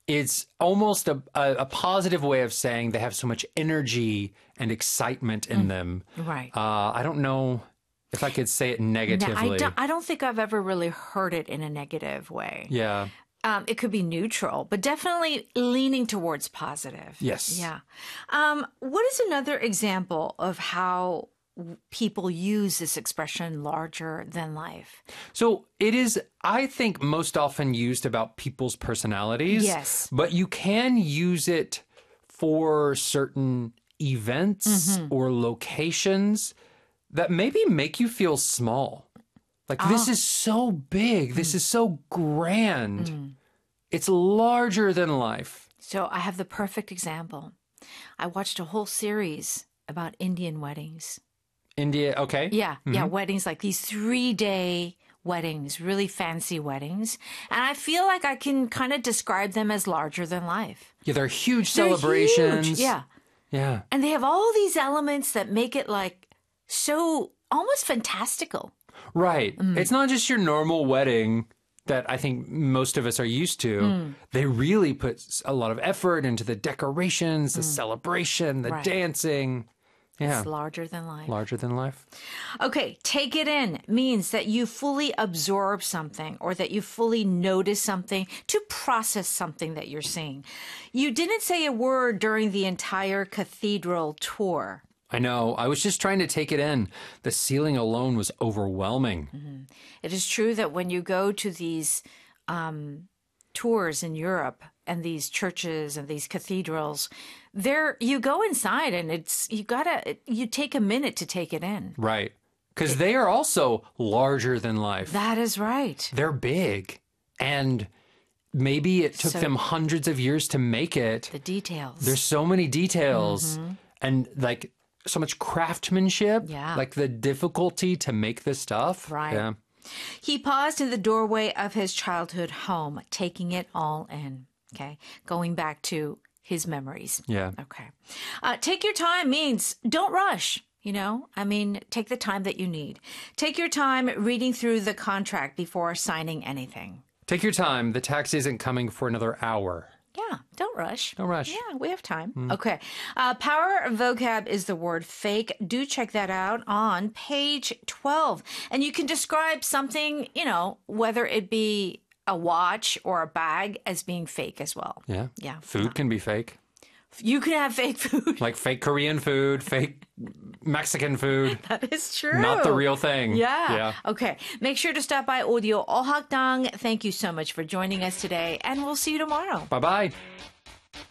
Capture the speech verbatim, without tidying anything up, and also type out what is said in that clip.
it's almost a, a, a positive way of saying they have so much energy and excitement in mm. them. Right. Uh, I don't know if I could say it negatively. No, I, don't, I don't think I've ever really heard it in a negative way. Yeah. Um, it could be neutral, but definitely leaning towards positive. Yes. Yeah. Um, what is another example of how people use this expression larger than life? So it is, I think, most often used about people's personalities. Yes. But you can use it for certain events mm-hmm. or locations that maybe make you feel small. Like, oh. this is so big. This mm. is so grand. Mm. It's larger than life. So I have the perfect example. I watched a whole series about Indian weddings. India, okay. Yeah, mm-hmm. yeah, weddings, like these three-day weddings, really fancy weddings. And I feel like I can kind of describe them as larger than life. Yeah, they're huge they're celebrations. Huge. Yeah. Yeah. And they have all these elements that make it like so almost fantastical. Right. Mm. It's not just your normal wedding that I think most of us are used to. Mm. They really put a lot of effort into the decorations, the mm. celebration, the right. dancing. Yeah. It's larger than life. Larger than life. Okay, take it in means that you fully absorb something or that you fully notice something, to process something that you're seeing. You didn't say a word during the entire cathedral tour. I know. I was just trying to take it in. The ceiling alone was overwhelming. Mm-hmm. It is true that when you go to these um, tours in Europe and these churches and these cathedrals, there you go inside and it's you gotta you take a minute to take it in. Right. Because they are also larger than life. That is right. They're big. And maybe it took so, them hundreds of years to make it. The details. There's so many details. Mm-hmm. And like so much craftsmanship. Yeah. Like the difficulty to make this stuff. Right. Yeah. He paused in the doorway of his childhood home, taking it all in. Okay. Going back to his memories. Yeah. Okay. Uh, take your time means don't rush. You know, I mean, take the time that you need. Take your time reading through the contract before signing anything. Take your time. The taxi isn't coming for another hour. Yeah, don't rush. Don't rush. Yeah, we have time. Mm. Okay. Uh, power vocab is the word fake. Do check that out on page twelve. And you can describe something, you know, whether it be a watch or a bag as being fake as well. Yeah. Yeah. Food can be fake. You can have fake food. Like fake Korean food, fake Mexican food. That is true. Not the real thing. Yeah. Yeah. Okay. Make sure to stop by Audio Ohakdang. Thank you so much for joining us today, and we'll see you tomorrow. Bye-bye.